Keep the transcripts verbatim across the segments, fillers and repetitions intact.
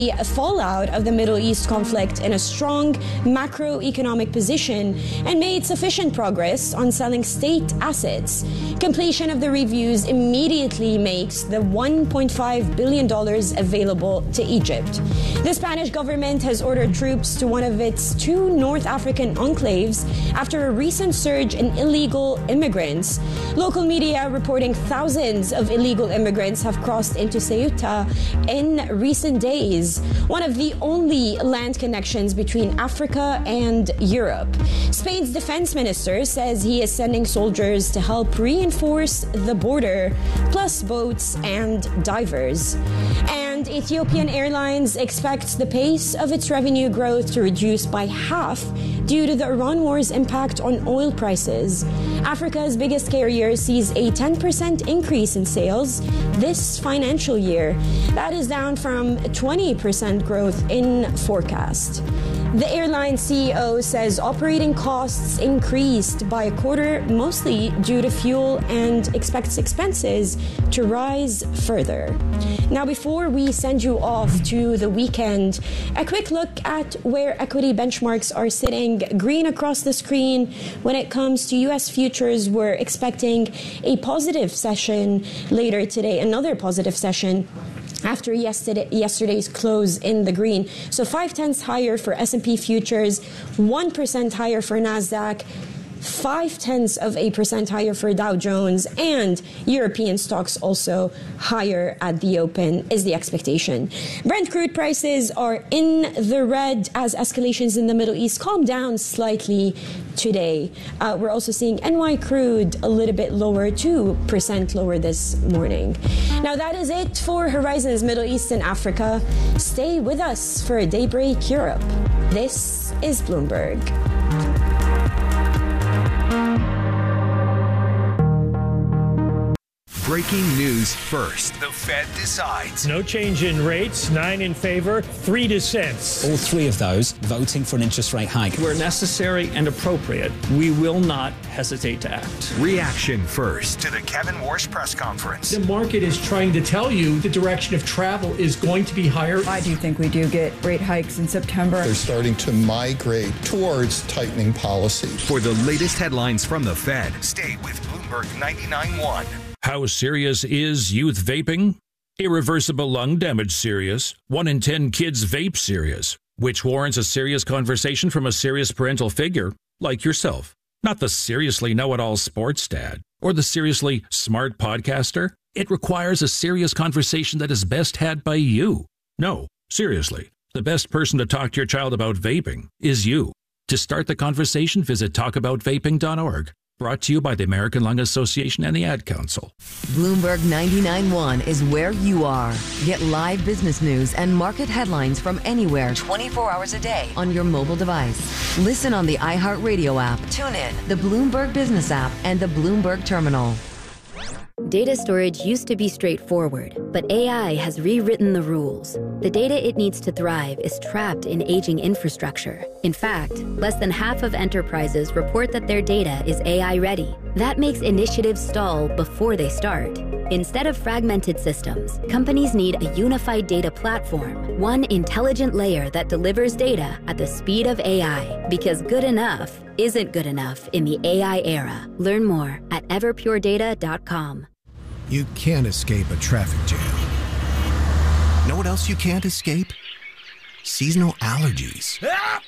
the fallout of the Middle East conflict in a strong macroeconomic position and made sufficient progress on selling state assets. Completion of the reviews immediately makes the one point five billion dollars available to Egypt. The Spanish government has ordered troops to one of its two North African enclaves after a recent surge in illegal immigrants. Local media reporting thousands of illegal immigrants have crossed into Ceuta in recent days, one of the only land connections between Africa and Europe. Spain's defense minister says he is sending soldiers to help reinforce the border, plus boats and divers. And Ethiopian Airlines expects the pace of its revenue growth to reduce by half due to the Iran war's impact on oil prices. Africa's biggest carrier sees a ten percent increase in sales this financial year. That is down from twenty percent growth in forecast. The airline C E O says operating costs increased by a quarter, mostly due to fuel, and expects expenses to rise further. Now, before we send you off to the weekend, a quick look at where equity benchmarks are sitting. Green across the screen when it comes to U S futures. We're expecting a positive session later today, another positive session after yesterday, yesterday's close in the green. So five tenths higher for S and P futures, one percent higher for NASDAQ, five tenths of a percent higher for Dow Jones, and European stocks also higher at the open is the expectation. Brent crude prices are in the red as escalations in the Middle East calm down slightly today. Uh, we're also seeing N Y crude a little bit lower, two percent lower this morning. Now that is it for Horizons Middle East and Africa. Stay with us for Daybreak Europe. This is Bloomberg. Breaking news first. The Fed decides. No change in rates, nine in favor, three dissents. All three of those voting for an interest rate hike. Where necessary and appropriate, we will not hesitate to act. Reaction first to the Kevin Warsh press conference. The market is trying to tell you the direction of travel is going to be higher. I do think we do get rate hikes in September. They're starting to migrate towards tightening policy. For the latest headlines from the Fed, stay with Bloomberg ninety-nine point one. How serious is youth vaping? Irreversible lung damage serious. One in ten kids vape serious, which warrants a serious conversation from a serious parental figure like yourself. Not the seriously know-it-all sports dad or the seriously smart podcaster. It requires a serious conversation that is best had by you. No, seriously, the best person to talk to your child about vaping is you. To start the conversation, visit talk about vaping dot org. Brought to you by the American Lung Association and the Ad Council. Bloomberg ninety-nine point one is where you are. Get live business news and market headlines from anywhere twenty-four hours a day on your mobile device. Listen on the iHeartRadio app, tune in, the Bloomberg Business app, and the Bloomberg Terminal. Data storage used to be straightforward, but A I has rewritten the rules. The data it needs to thrive is trapped in aging infrastructure. In fact, less than half of enterprises report that their data is A I ready. That makes initiatives stall before they start. Instead of fragmented systems, companies need a unified data platform, one intelligent layer that delivers data at the speed of A I, because good enough isn't good enough in the A I era. Learn more at everpure data dot com. You can't escape a traffic jam. Know what else you can't escape? Seasonal allergies.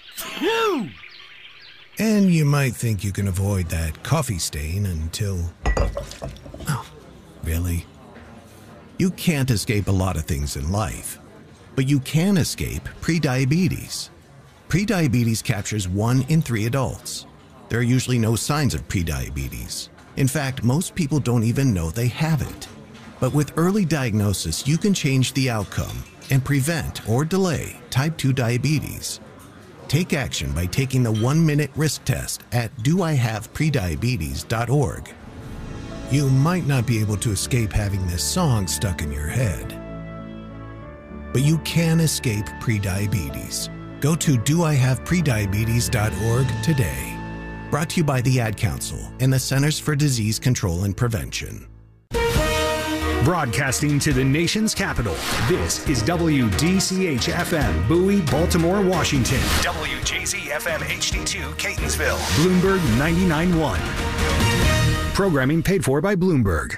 And you might think you can avoid that coffee stain until... Oh, really? You can't escape a lot of things in life, but you can escape prediabetes. Prediabetes captures one in three adults. There are usually no signs of prediabetes. In fact, most people don't even know they have it. But with early diagnosis, you can change the outcome and prevent or delay type two diabetes. Take action by taking the one-minute risk test at do I have prediabetes dot org. You might not be able to escape having this song stuck in your head, but you can escape prediabetes. Go to do I have prediabetes dot org today. Brought to you by the Ad Council and the Centers for Disease Control and Prevention. Broadcasting to the nation's capital, this is W D C H F M, Bowie, Baltimore, Washington. W J Z F M H D two, Catonsville. Bloomberg ninety-nine point one. Programming paid for by Bloomberg.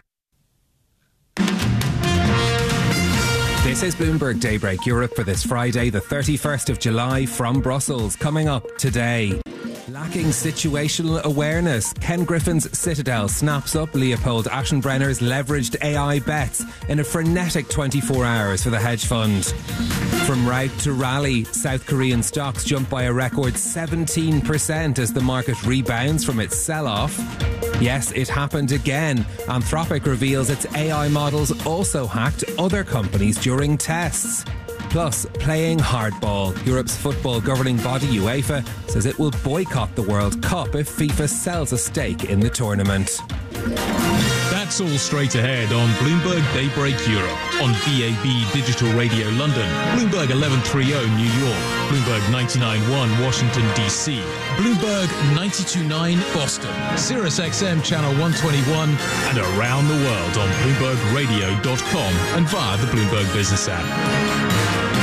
This is Bloomberg Daybreak Europe for this Friday, the thirty-first of July, from Brussels. Coming up today. Lacking situational awareness, Ken Griffin's Citadel snaps up Leopold Aschenbrenner's leveraged A I bets in a frenetic twenty-four hours for the hedge fund. From rout to rally, South Korean stocks jump by a record seventeen percent as the market rebounds from its sell-off. Yes, it happened again. Anthropic reveals its A I models also hacked other companies during tests. Plus, playing hardball. Europe's football governing body UEFA says it will boycott the World Cup if FIFA sells a stake in the tournament. That's all straight ahead on Bloomberg Daybreak Europe, on B A B Digital Radio London, Bloomberg eleven thirty New York, Bloomberg ninety-nine point one Washington D C, Bloomberg ninety-two point nine Boston, Sirius X M Channel one twenty-one, and around the world on Bloomberg Radio dot com and via the Bloomberg Business app.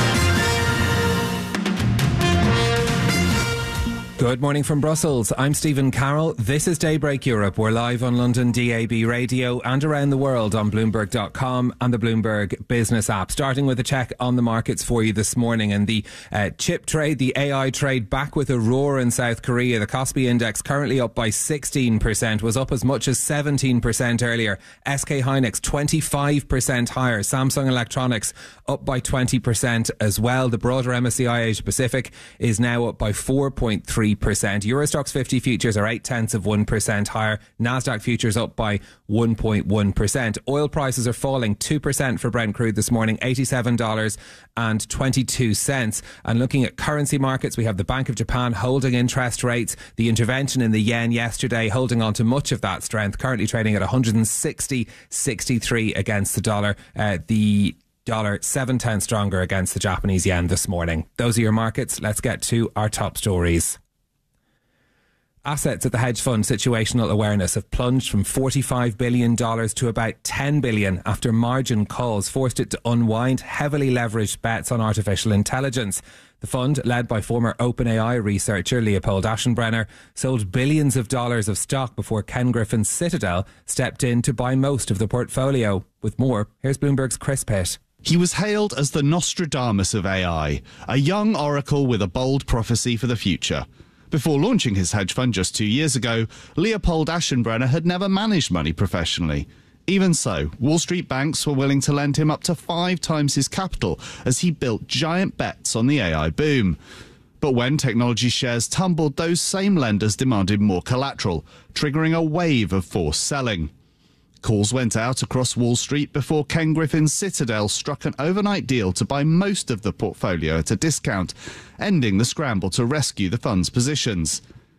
Good morning from Brussels. I'm Stephen Carroll. This is Daybreak Europe. We're live on London D A B Radio and around the world on Bloomberg dot com and the Bloomberg Business app. Starting with a check on the markets for you this morning. And the uh, chip trade, the A I trade, back with a roar in South Korea. The Kospi Index currently up by sixteen percent, was up as much as seventeen percent earlier. S K Hynix twenty-five percent higher. Samsung Electronics up by twenty percent as well. The broader M S C I Asia Pacific is now up by four point three percent. Eurostoxx fifty futures are eight tenths of one percent higher. Nasdaq futures up by one point one percent. Oil prices are falling two percent for Brent crude this morning, eighty-seven dollars and twenty-two cents. And looking at currency markets, we have the Bank of Japan holding interest rates. The intervention in the yen yesterday holding on to much of that strength, currently trading at one hundred sixty point six three against the dollar. Uh, the dollar seven tenths stronger against the Japanese yen this morning. Those are your markets. Let's get to our top stories. Assets at the hedge fund Situational Awareness have plunged from forty-five billion dollars to about ten billion dollars after margin calls forced it to unwind heavily leveraged bets on artificial intelligence. The fund, led by former OpenAI researcher Leopold Aschenbrenner, sold billions of dollars of stock before Ken Griffin's Citadel stepped in to buy most of the portfolio. With more, here's Bloomberg's Chris Pitt. He was hailed as the Nostradamus of A I, a young oracle with a bold prophecy for the future. Before launching his hedge fund just two years ago, Leopold Aschenbrenner had never managed money professionally. Even so, Wall Street banks were willing to lend him up to five times his capital as he built giant bets on the A I boom. But when technology shares tumbled, those same lenders demanded more collateral, triggering a wave of forced selling. Calls went out across Wall Street before Ken Griffin's Citadel struck an overnight deal to buy most of the portfolio at a discount, ending the scramble to rescue the fund's positions.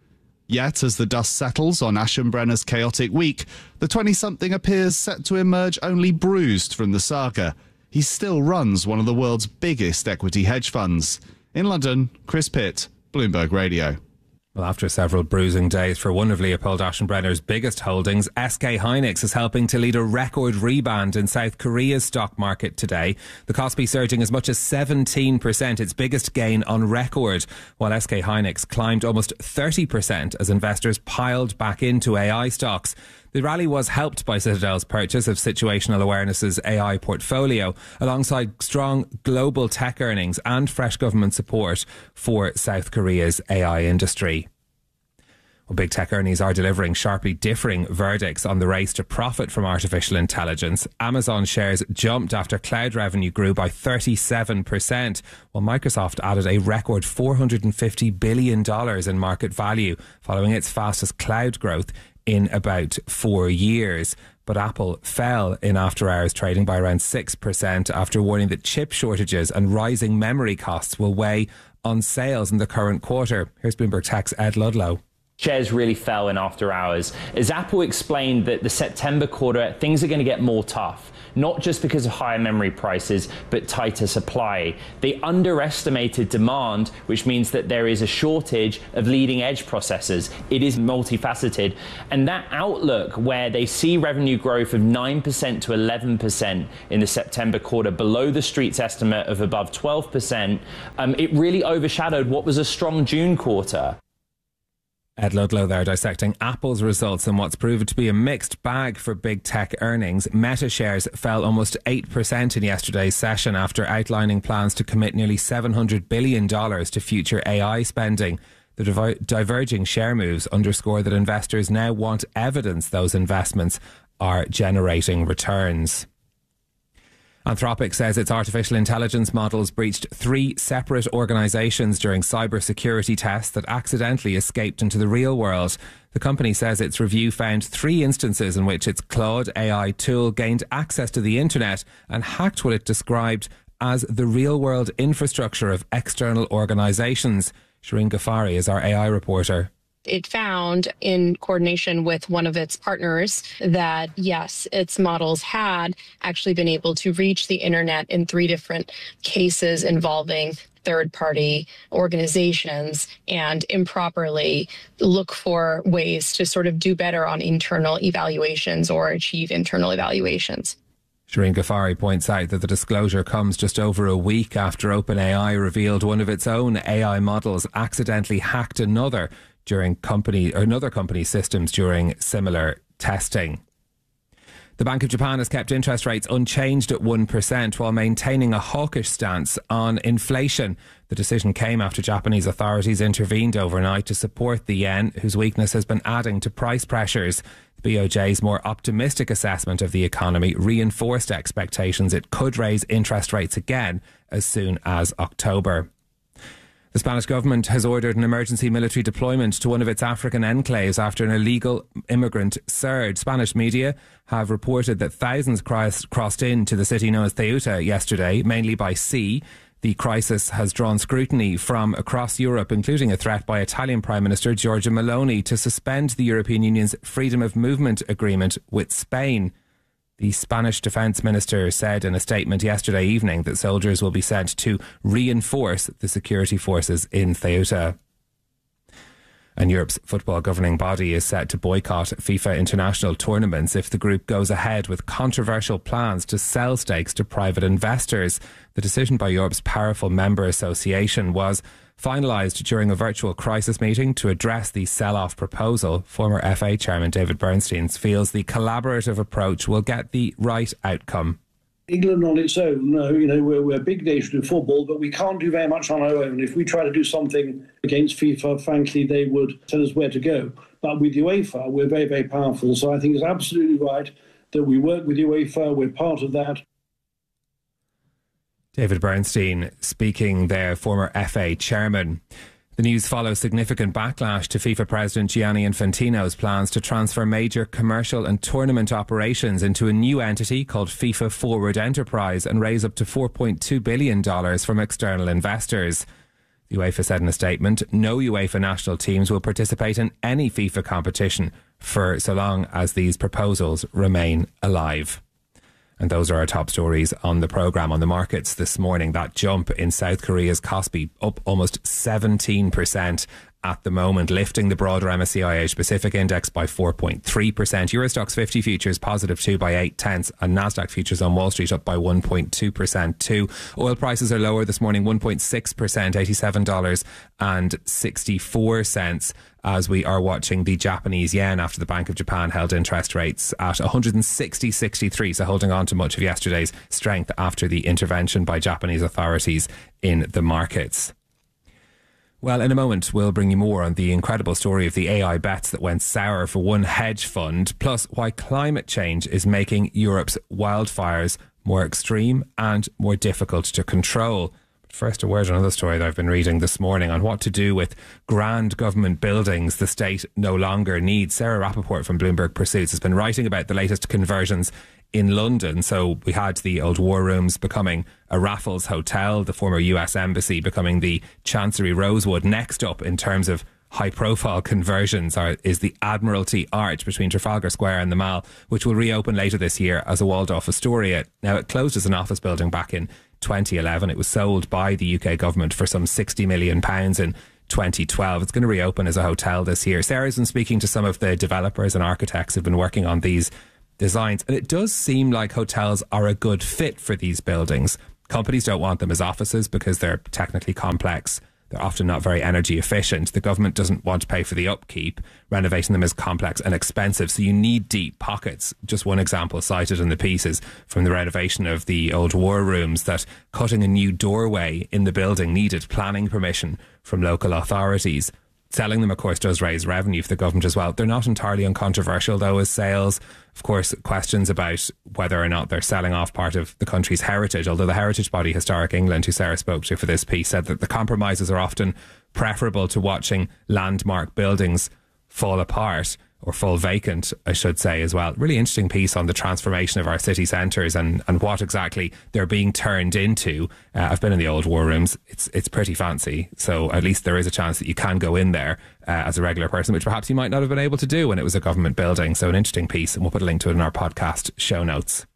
Yet, as the dust settles on Aschenbrenner's chaotic week, the twenty-something appears set to emerge only bruised from the saga. He still runs one of the world's biggest equity hedge funds. In London, Chris Pitt, Bloomberg Radio. Well, after several bruising days for one of Leopold Aschenbrenner's biggest holdings, S K Hynix is helping to lead a record rebound in South Korea's stock market today. The Kospi surging as much as seventeen percent, its biggest gain on record, while S K Hynix climbed almost thirty percent as investors piled back into A I stocks. The rally was helped by Citadel's purchase of Situational Awareness's A I portfolio, alongside strong global tech earnings and fresh government support for South Korea's A I industry. Well, big tech earnings are delivering sharply differing verdicts on the race to profit from artificial intelligence. Amazon shares jumped after cloud revenue grew by thirty-seven percent, while Microsoft added a record four hundred fifty billion dollars in market value, following its fastest cloud growth in about four years. But Apple fell in after-hours trading by around six percent after warning that chip shortages and rising memory costs will weigh on sales in the current quarter. Here's Bloomberg Tech's Ed Ludlow. Shares really fell in after hours as Apple explained that the September quarter, things are going to get more tough, not just because of higher memory prices, but tighter supply. They underestimated demand, which means that there is a shortage of leading edge processors. It is multifaceted. And that outlook where they see revenue growth of nine percent to eleven percent in the September quarter, below the street's estimate of above twelve percent, um, it really overshadowed what was a strong June quarter. Ed Ludlow there dissecting Apple's results in what's proven to be a mixed bag for big tech earnings. Meta shares fell almost eight percent in yesterday's session after outlining plans to commit nearly seven hundred billion dollars to future A I spending. The diver- diverging share moves underscore that investors now want evidence those investments are generating returns. Anthropic says its artificial intelligence models breached three separate organisations during cybersecurity tests that accidentally escaped into the real world. The company says its review found three instances in which its Claude A I tool gained access to the internet and hacked what it described as the real-world infrastructure of external organisations. Shireen Ghaffari is our A I reporter. It found, in coordination with one of its partners, that yes, its models had actually been able to reach the internet in three different cases involving third-party organizations and improperly look for ways to sort of do better on internal evaluations or achieve internal evaluations. Shireen Ghaffari points out that the disclosure comes just over a week after OpenAI revealed one of its own A I models accidentally hacked another during company or another company's systems during similar testing. The Bank of Japan has kept interest rates unchanged at one percent while maintaining a hawkish stance on inflation. The decision came after Japanese authorities intervened overnight to support the yen, whose weakness has been adding to price pressures. The B O J's more optimistic assessment of the economy reinforced expectations it could raise interest rates again as soon as October. The Spanish government has ordered an emergency military deployment to one of its African enclaves after an illegal immigrant surge. Spanish media have reported that thousands crossed, crossed into the city known as Ceuta yesterday, mainly by sea. The crisis has drawn scrutiny from across Europe, including a threat by Italian Prime Minister Giorgia Meloni to suspend the European Union's freedom of movement agreement with Spain. The Spanish Defence Minister said in a statement yesterday evening that soldiers will be sent to reinforce the security forces in Ceuta. And Europe's football governing body is set to boycott FIFA international tournaments if the group goes ahead with controversial plans to sell stakes to private investors. The decision by Europe's powerful member association was finalised during a virtual crisis meeting to address the sell-off proposal. Former F A chairman David Bernstein feels the collaborative approach will get the right outcome. England on its own, no, you know, we're, we're a big nation in football, but we can't do very much on our own. If we try to do something against FIFA, frankly, they would tell us where to go. But with UEFA, we're very, very powerful. So I think it's absolutely right that we work with UEFA. We're part of that. David Bernstein speaking there, former F A chairman. The news follows significant backlash to FIFA President Gianni Infantino's plans to transfer major commercial and tournament operations into a new entity called FIFA Forward Enterprise and raise up to four point two billion dollars from external investors. The UEFA said in a statement, no UEFA national teams will participate in any FIFA competition for so long as these proposals remain alive. And those are our top stories on the programme. On the markets this morning, that jump in South Korea's Kospi up almost seventeen percent at the moment, lifting the broader M S C I Asia Pacific Index by four point three percent. Eurostoxx fifty futures positive two by eight tenths, and Nasdaq futures on Wall Street up by one point two percent too. Oil prices are lower this morning, one point six percent, eighty-seven dollars and sixty-four cents. As we are watching the Japanese yen after the Bank of Japan held interest rates at one hundred sixty point six three, so holding on to much of yesterday's strength after the intervention by Japanese authorities in the markets. Well, in a moment, we'll bring you more on the incredible story of the A I bets that went sour for one hedge fund, plus why climate change is making Europe's wildfires more extreme and more difficult to control. First, a word on another story that I've been reading this morning on what to do with grand government buildings the state no longer needs. Sarah Rappaport from Bloomberg Pursuits has been writing about the latest conversions in London. So we had the old War Rooms becoming a Raffles Hotel, the former U S Embassy becoming the Chancery Rosewood. Next up in terms of high-profile conversions are, is the Admiralty Arch between Trafalgar Square and the Mall, which will reopen later this year as a Waldorf Astoria. Now, it closed as an office building back in twenty eleven. It was sold by the U K government for some sixty million pounds in twenty twelve. It's going to reopen as a hotel this year. Sarah's been speaking to some of the developers and architects who've been working on these designs, and it does seem like hotels are a good fit for these buildings. Companies don't want them as offices because they're technically complex. They're often not very energy efficient. The government doesn't want to pay for the upkeep. Renovating them is complex and expensive, so you need deep pockets. Just one example cited in the piece is from the renovation of the old war rooms, that cutting a new doorway in the building needed planning permission from local authorities. Selling them, of course, does raise revenue for the government as well. They're not entirely uncontroversial, though, as sales. Of course, questions about whether or not they're selling off part of the country's heritage, although the heritage body Historic England, who Sarah spoke to for this piece, said that the compromises are often preferable to watching landmark buildings fall apart, or fall vacant, I should say, as well. Really interesting piece on the transformation of our city centres and, and what exactly they're being turned into. Uh, I've been in the old war rooms. It's it's pretty fancy. So at least there is a chance that you can go in there uh, as a regular person, which perhaps you might not have been able to do when it was a government building. So an interesting piece, and we'll put a link to it in our podcast show notes.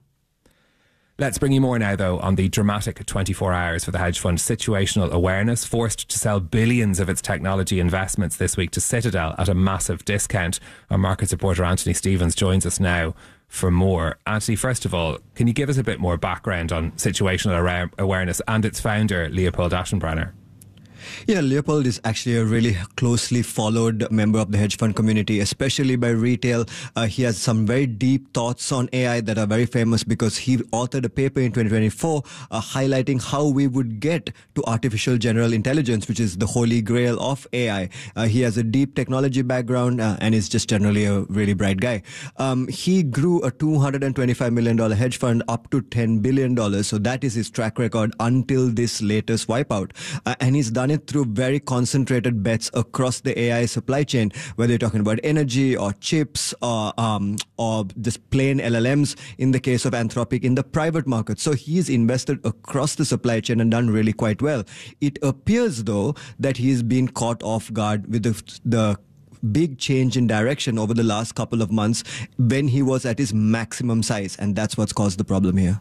Let's bring you more now, though, on the dramatic twenty-four hours for the hedge fund Situational Awareness, forced to sell billions of its technology investments this week to Citadel at a massive discount. Our markets reporter Anthony Stevens joins us now for more. Anthony, first of all, can you give us a bit more background on Situational Awareness and its founder, Leopold Aschenbrenner? Yeah, Leopold is actually a really closely followed member of the hedge fund community, especially by retail. Uh, he has some very deep thoughts on A I that are very famous because he authored a paper in twenty twenty-four uh, highlighting how we would get to artificial general intelligence, which is the holy grail of A I. Uh, he has a deep technology background uh, and is just generally a really bright guy. Um, he grew a two hundred twenty-five million dollars hedge fund up to ten billion dollars. So that is his track record until this latest wipeout. Uh, and he's done it through very concentrated bets across the A I supply chain, whether you're talking about energy or chips or um, or just plain L L Ms in the case of Anthropic in the private market. So he's invested across the supply chain and done really quite well. It appears, though, that he's been caught off guard with the, the big change in direction over the last couple of months when he was at his maximum size, and that's what's caused the problem here.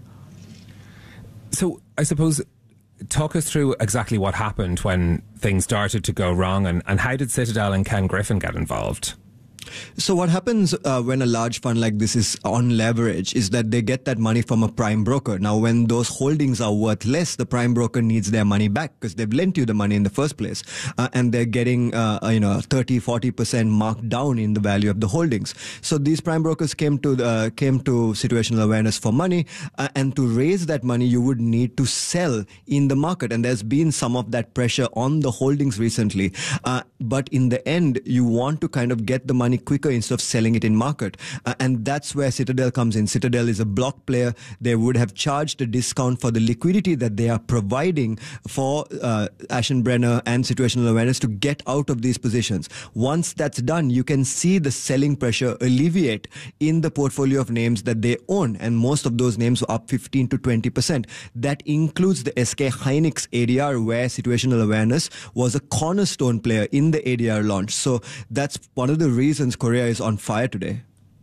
So I suppose, talk us through exactly what happened when things started to go wrong, and, and how did Citadel and Ken Griffin get involved? So what happens uh, when a large fund like this is on leverage is that they get that money from a prime broker. Now, when those holdings are worth less, the prime broker needs their money back because they've lent you the money in the first place. Uh, and they're getting, uh, you know, thirty, forty percent marked down in the value of the holdings. So these prime brokers came to uh, came to Situational Awareness for money. Uh, and to raise that money, you would need to sell in the market. And there's been some of that pressure on the holdings recently. Uh, but in the end, you want to kind of get the money quicker instead of selling it in market. Uh, and that's where Citadel comes in. Citadel is a block player. They would have charged a discount for the liquidity that they are providing for uh, Aschenbrenner and Situational Awareness to get out of these positions. Once that's done, you can see the selling pressure alleviate in the portfolio of names that they own. And most of those names were up fifteen to twenty percent. That includes the S K Hynix A D R, where Situational Awareness was a cornerstone player in the A D R launch. So that's one of the reasons Korea is on fire today.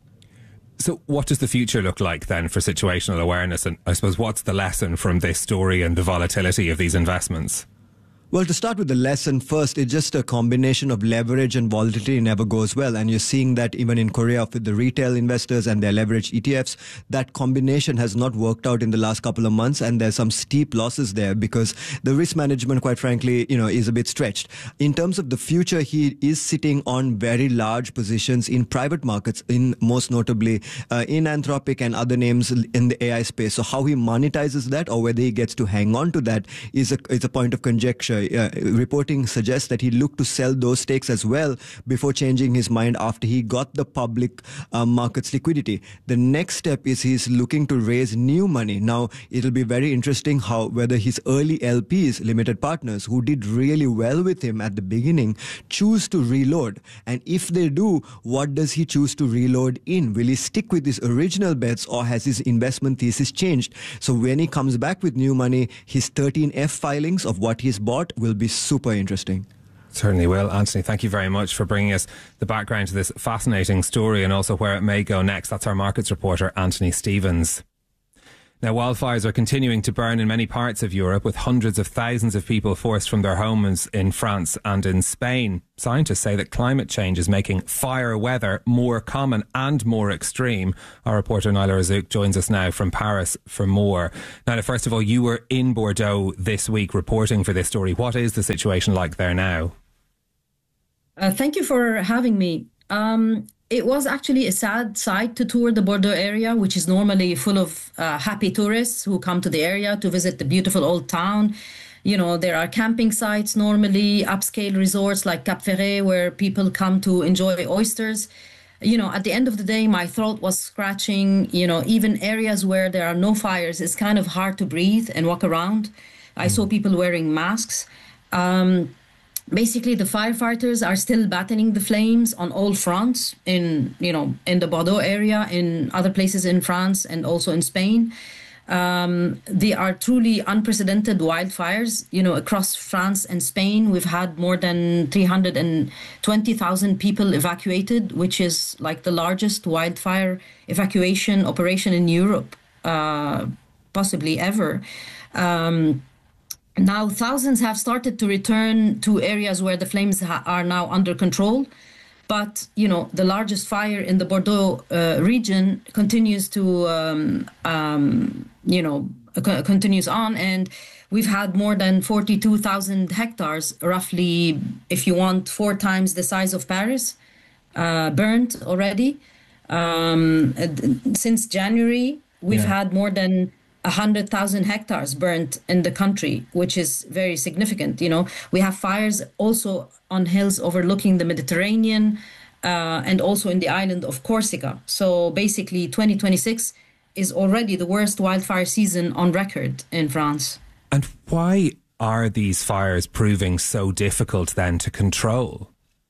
So what does the future look like then for Situational Awareness? And I suppose what's the lesson from this story and the volatility of these investments? Well, to start with the lesson first, it's just a combination of leverage and volatility never goes well. And you're seeing that even in Korea with the retail investors and their leveraged E T Fs, that combination has not worked out in the last couple of months. And there's some steep losses there because the risk management, quite frankly, you know, is a bit stretched. In terms of the future, he is sitting on very large positions in private markets, in most notably uh, in Anthropic and other names in the A I space. So how he monetizes that or whether he gets to hang on to that is a, is a point of conjecture. Uh, reporting suggests that he looked to sell those stakes as well before changing his mind after he got the public uh, markets liquidity. The next step is he's looking to raise new money. Now, it'll be very interesting how whether his early L Ps, limited partners, who did really well with him at the beginning, choose to reload. And if they do, what does he choose to reload in? Will he stick with his original bets or has his investment thesis changed? So when he comes back with new money, his thirteen F filings of what he's bought will be super interesting. Certainly will. Anthony, thank you very much for bringing us the background to this fascinating story and also where it may go next. That's our markets reporter, Anthony Stevens. Now, wildfires are continuing to burn in many parts of Europe, with hundreds of thousands of people forced from their homes in France and in Spain. Scientists say that climate change is making fire weather more common and more extreme. Our reporter Naila Razouk joins us now from Paris for more. Naila, first of all, you were in Bordeaux this week reporting for this story. What is the situation like there now? Uh, thank you for having me. Um, It was actually a sad sight to tour the Bordeaux area, which is normally full of uh, happy tourists who come to the area to visit the beautiful old town. You know, there are camping sites normally, upscale resorts like Cap Ferret, where people come to enjoy oysters. You know, at the end of the day, my throat was scratching. You know, even areas where there are no fires, it's kind of hard to breathe and walk around. I saw people wearing masks. Um, Basically, the firefighters are still battling the flames on all fronts in, you know, in the Bordeaux area, in other places in France and also in Spain. Um, they are truly unprecedented wildfires. You know, across France and Spain, we've had more than three hundred twenty thousand people evacuated, which is like the largest wildfire evacuation operation in Europe, uh, possibly ever. Um, Now, thousands have started to return to areas where the flames ha- are now under control. But, you know, the largest fire in the Bordeaux uh, region continues to, um, um, you know, c- continues on. And we've had more than forty-two thousand hectares, roughly, if you want, four times the size of Paris, uh, burned already. Um, since January, we've yeah. had more than one hundred thousand hectares burnt in the country, which is very significant. You know, we have fires also on hills overlooking the Mediterranean uh, and also in the island of Corsica. So basically, twenty twenty-six is already the worst wildfire season on record in France. And why are these fires proving so difficult then to control?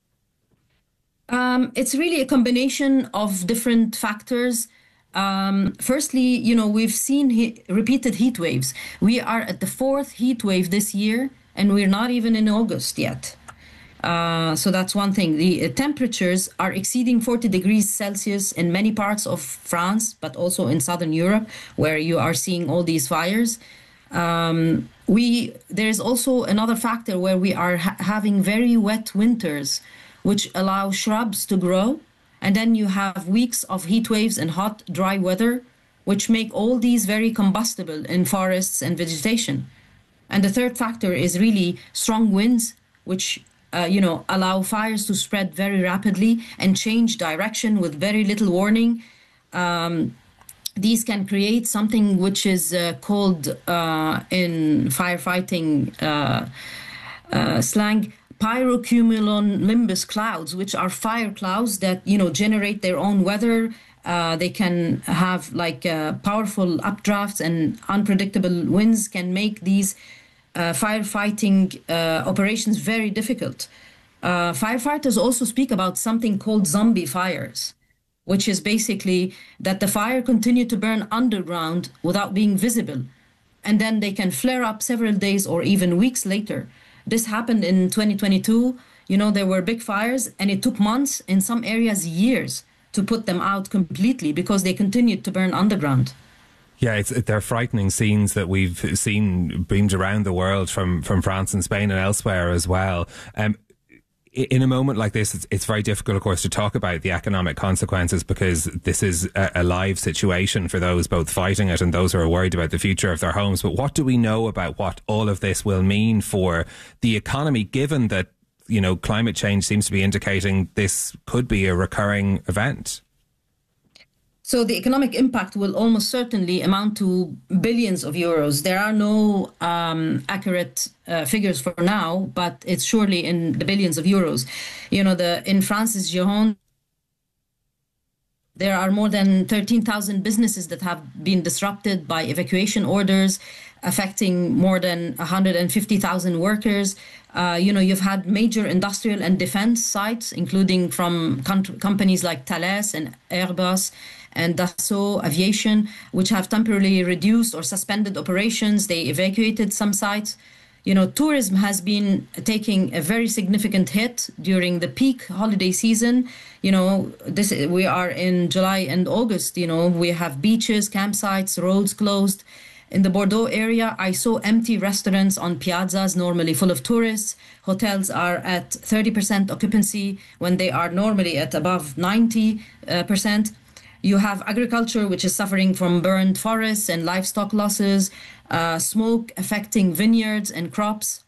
Um, it's really a combination of different factors. Um, firstly, you know, we've seen he- repeated heat waves. We are at the fourth heat wave this year, and we're not even in August yet. Uh, so that's one thing. The uh, temperatures are exceeding forty degrees Celsius in many parts of France, but also in Southern Europe, where you are seeing all these fires. Um, we there's also another factor where we are ha- having very wet winters, which allow shrubs to grow. And then you have weeks of heat waves and hot, dry weather, which make all these very combustible in forests and vegetation. And the third factor is really strong winds, which, uh, you know, allow fires to spread very rapidly and change direction with very little warning. Um, these can create something which is uh, called uh, in firefighting uh, uh, slang, pyrocumulonimbus clouds, which are fire clouds that, you know, generate their own weather. Uh, they can have like uh, powerful updrafts, and unpredictable winds can make these uh, firefighting uh, operations very difficult. Uh, firefighters also speak about something called zombie fires, which is basically that the fire continue to burn underground without being visible, and then they can flare up several days or even weeks later. This happened in twenty twenty-two. You know, there were big fires, and it took months, in some areas years, to put them out completely because they continued to burn underground. Yeah, it's, they're frightening scenes that we've seen beamed around the world from, from France and Spain and elsewhere as well. Um, in a moment like this, it's, it's very difficult, of course, to talk about the economic consequences, because this is a, a live situation for those both fighting it and those who are worried about the future of their homes. But what do we know about what all of this will mean for the economy, given that, you know, climate change seems to be indicating this could be a recurring event? So the economic impact will almost certainly amount to billions of euros. There are no um, accurate uh, figures for now, but it's surely in the billions of euros. You know, the in France's Gironde, there are more than thirteen thousand businesses that have been disrupted by evacuation orders, affecting more than one hundred fifty thousand workers. Uh, you know, you've had major industrial and defense sites, including from com- companies like Thales and Airbus and Dassault Aviation, which have temporarily reduced or suspended operations. They evacuated some sites. You know, tourism has been taking a very significant hit during the peak holiday season. You know, this we are in July and August. You know, we have beaches, campsites, roads closed. In the Bordeaux area, I saw empty restaurants on piazzas, normally full of tourists. Hotels are at thirty percent occupancy when they are normally at above ninety percent. You have agriculture, which is suffering from burned forests and livestock losses, uh, smoke affecting vineyards and crops.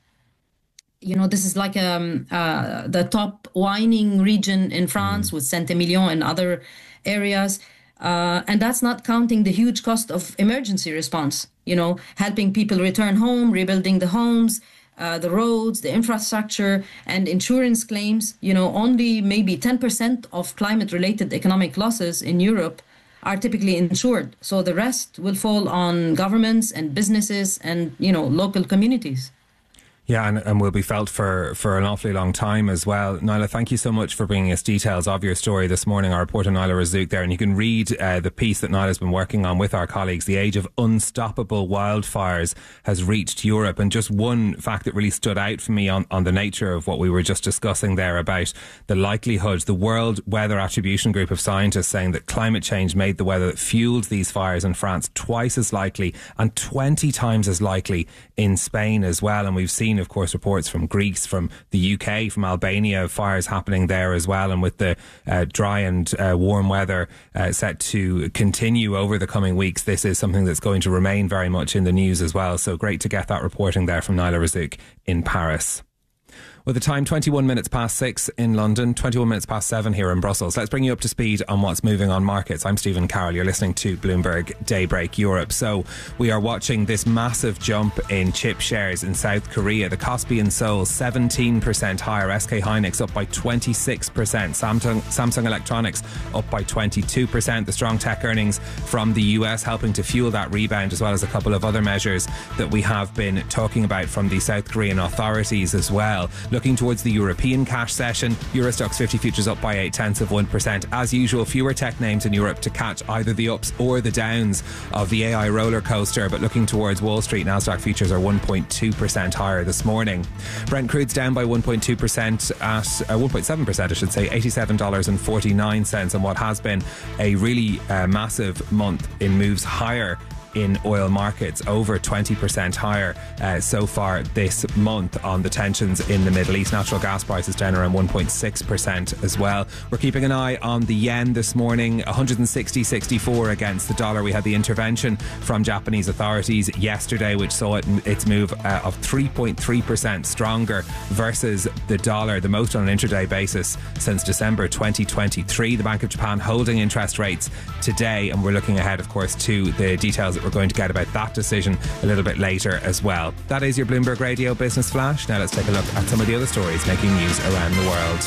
You know, this is like um, uh, the top wining region in France, mm. with Saint-Emilion and other areas. Uh, and that's not counting the huge cost of emergency response, you know, helping people return home, rebuilding the homes, uh, the roads, the infrastructure, and insurance claims. You know, only maybe ten percent of climate-related economic losses in Europe are typically insured. So the rest will fall on governments and businesses and, you know, local communities. Yeah, and, and will be felt for, for an awfully long time as well. Naila, thank you so much for bringing us details of your story this morning. Our reporter Naila Razouk there, and you can read uh, the piece that Naila's been working on with our colleagues. The age of unstoppable wildfires has reached Europe. And just one fact that really stood out for me on, on the nature of what we were just discussing there about the likelihood, the World Weather Attribution Group of scientists saying that climate change made the weather that fueled these fires in France twice as likely and twenty times as likely in Spain as well. And we've seen, of course, reports from Greece, from the U K, from Albania, fires happening there as well. And with the uh, dry and uh, warm weather uh, set to continue over the coming weeks, this is something that's going to remain very much in the news as well. So great to get that reporting there from Naila Razouk in Paris. With the time twenty-one minutes past six in London, twenty-one minutes past seven here in Brussels. Let's bring you up to speed on what's moving on markets. I'm Stephen Carroll. You're listening to Bloomberg Daybreak Europe. So we are watching this massive jump in chip shares in South Korea. The Kospi and Seoul seventeen percent higher. S K Hynix up by twenty-six percent. Samsung, Samsung Electronics up by twenty-two percent. The strong tech earnings from the U S helping to fuel that rebound, as well as a couple of other measures that we have been talking about from the South Korean authorities as well. Looking towards the European cash session, Euro Stoxx fifty futures up by eight tenths of one percent. As usual, fewer tech names in Europe to catch either the ups or the downs of the A I roller coaster. But looking towards Wall Street, Nasdaq futures are one point two percent higher this morning. Brent crude's down by one point two percent at uh, one point seven percent, I should say, eighty-seven dollars and forty-nine cents, and what has been a really uh, massive month in moves higher in oil markets, over twenty percent higher uh, so far this month on the tensions in the Middle East. Natural gas prices down around one point six percent as well. We're keeping an eye on the yen this morning, one hundred sixty point six four against the dollar. We had the intervention from Japanese authorities yesterday, which saw it, its move uh, of three point three percent stronger versus the dollar, the most on an intraday basis since December twenty twenty-three. The Bank of Japan holding interest rates today, and we're looking ahead, of course, to the details that we're going to get about that decision a little bit later as well. That is your Bloomberg Radio Business Flash. Now let's take a look at some of the other stories making news around the world.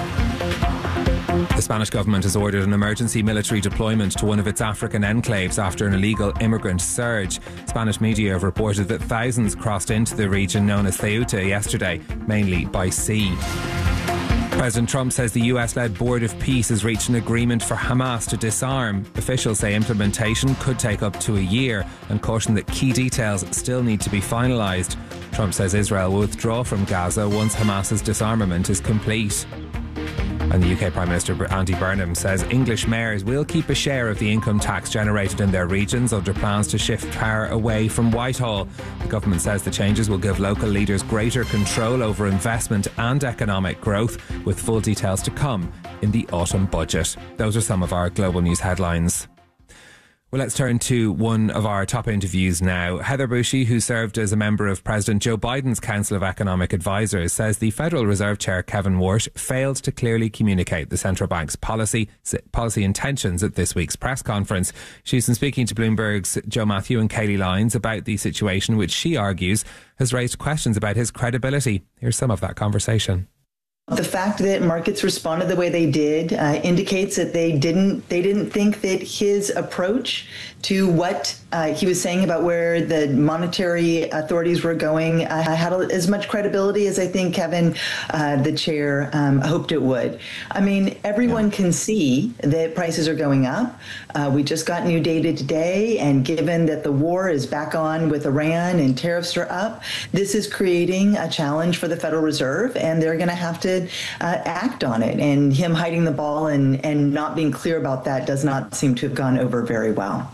The Spanish government has ordered an emergency military deployment to one of its African enclaves after an illegal immigrant surge. Spanish media have reported that thousands crossed into the region known as Ceuta yesterday, mainly by sea. President Trump says the U S-led Board of Peace has reached an agreement for Hamas to disarm. Officials say implementation could take up to a year and caution that key details still need to be finalised. Trump says Israel will withdraw from Gaza once Hamas's disarmament is complete. And the U K Prime Minister Andy Burnham says English mayors will keep a share of the income tax generated in their regions under plans to shift power away from Whitehall. The government says the changes will give local leaders greater control over investment and economic growth, with full details to come in the autumn budget. Those are some of our global news headlines. Well, let's turn to one of our top interviews now. Heather Bushey, who served as a member of President Joe Biden's Council of Economic Advisors, says the Federal Reserve Chair Kevin Warsh failed to clearly communicate the central bank's policy policy intentions at this week's press conference. She's been speaking to Bloomberg's Joe Matthew and Kayleigh Lyons about the situation, which she argues has raised questions about his credibility. Here's some of that conversation. The fact that markets responded the way they did uh, indicates that they didn't they didn't think that his approach to what uh, he was saying about where the monetary authorities were going uh, had as much credibility as I think Kevin, uh, the chair, um, hoped it would. I mean, everyone yeah. can see that prices are going up. Uh, we just got new data today, and given that the war is back on with Iran and tariffs are up, this is creating a challenge for the Federal Reserve, and they're going to have to uh, act on it. And him hiding the ball and, and not being clear about that does not seem to have gone over very well.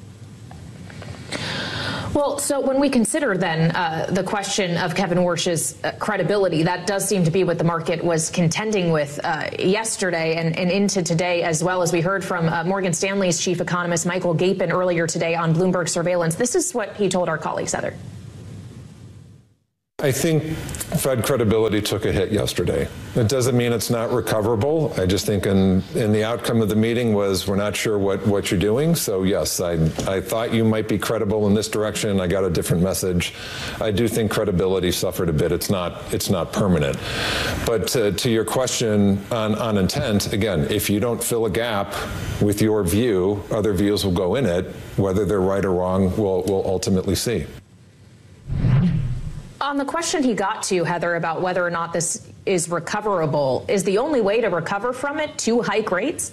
Well, so when we consider then uh, the question of Kevin Warsh's uh, credibility, that does seem to be what the market was contending with uh, yesterday and, and into today, as well as we heard from uh, Morgan Stanley's chief economist, Michael Gapin, earlier today on Bloomberg Surveillance. This is what he told our colleagues, Heather. I think Fed credibility took a hit yesterday. It doesn't mean it's not recoverable. I just think in, in the outcome of the meeting was we're not sure what, what you're doing. So yes, I, I thought you might be credible in this direction. I got a different message. I do think credibility suffered a bit. It's not, it's not permanent. But to, to your question on, on intent, again, if you don't fill a gap with your view, other views will go in it. Whether they're right or wrong, we'll, we'll ultimately see. On the question he got to, Heather, about whether or not this is recoverable, is the only way to recover from it to hike rates?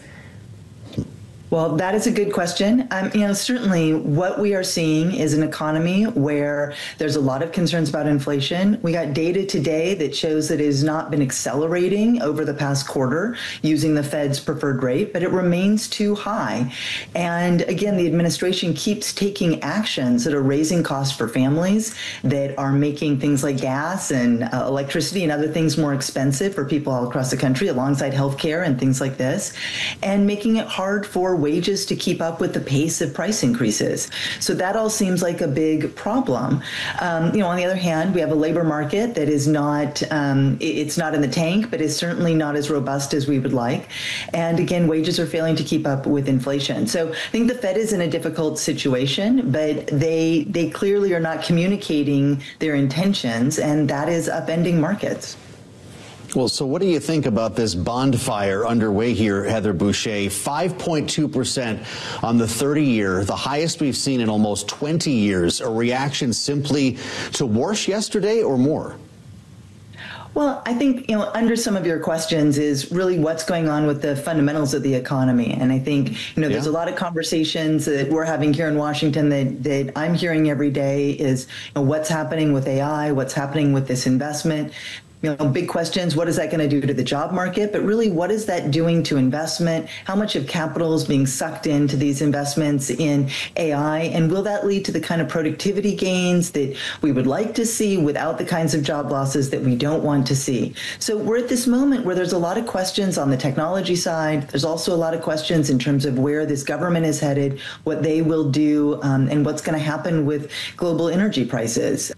Well, that is a good question. Um, you know, certainly what we are seeing is an economy where there's a lot of concerns about inflation. We got data today that shows that it has not been accelerating over the past quarter using the Fed's preferred rate, but it remains too high. And again, the administration keeps taking actions that are raising costs for families, that are making things like gas and uh, electricity and other things more expensive for people all across the country, alongside healthcare and things like this, and making it hard for wages to keep up with the pace of price increases. So that all seems like a big problem. Um, you know, on the other hand, we have a labor market that is not, um, it's not in the tank, but is certainly not as robust as we would like. And again, wages are failing to keep up with inflation. So I think the Fed is in a difficult situation, but they, they clearly are not communicating their intentions, and that is upending markets. Well, so what do you think about this bond fire underway here, Heather Boushey? five point two percent on the thirty-year, the highest we've seen in almost twenty years. A reaction simply to Warsh yesterday or more? Well, I think, you know, under some of your questions is really what's going on with the fundamentals of the economy. And I think, you know, there's yeah. a lot of conversations that we're having here in Washington that, that I'm hearing every day is, you know, what's happening with A I, what's happening with this investment. You know, big questions, what is that going to do to the job market? But really, what is that doing to investment? How much of capital is being sucked into these investments in A I? And will that lead to the kind of productivity gains that we would like to see without the kinds of job losses that we don't want to see? So we're at this moment where there's a lot of questions on the technology side. There's also a lot of questions in terms of where this government is headed, what they will do, um, and what's going to happen with global energy prices.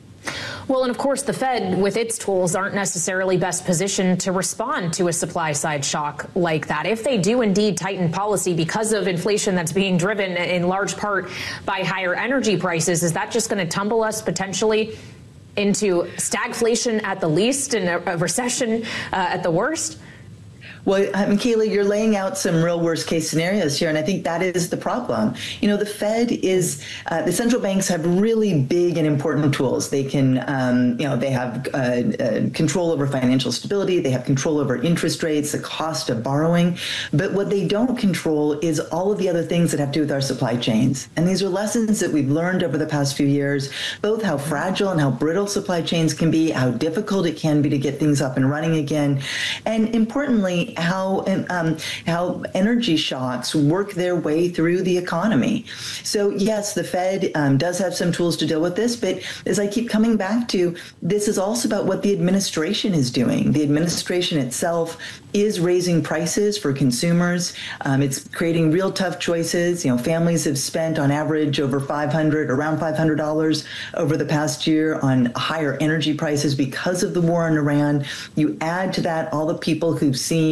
Well, and of course, the Fed, with its tools, aren't necessarily best positioned to respond to a supply side shock like that. If they do indeed tighten policy because of inflation that's being driven in large part by higher energy prices, is that just going to tumble us potentially into stagflation at the least and a, a recession uh, at the worst? Well, I mean, Kayla, you're laying out some real worst case scenarios here, and I think that is the problem. You know, the Fed is, uh, the central banks have really big and important tools. They can, um, you know, they have uh, uh, control over financial stability, they have control over interest rates, the cost of borrowing, but what they don't control is all of the other things that have to do with our supply chains. And these are lessons that we've learned over the past few years, both how fragile and how brittle supply chains can be, how difficult it can be to get things up and running again, and importantly, how um, how energy shocks work their way through the economy. So yes, the Fed um, does have some tools to deal with this, but as I keep coming back to, this is also about what the administration is doing. The administration itself is raising prices for consumers. Um, it's creating real tough choices. You know, families have spent on average over five hundred, around five hundred dollars over the past year on higher energy prices because of the war in Iran. You add to that all the people who've seen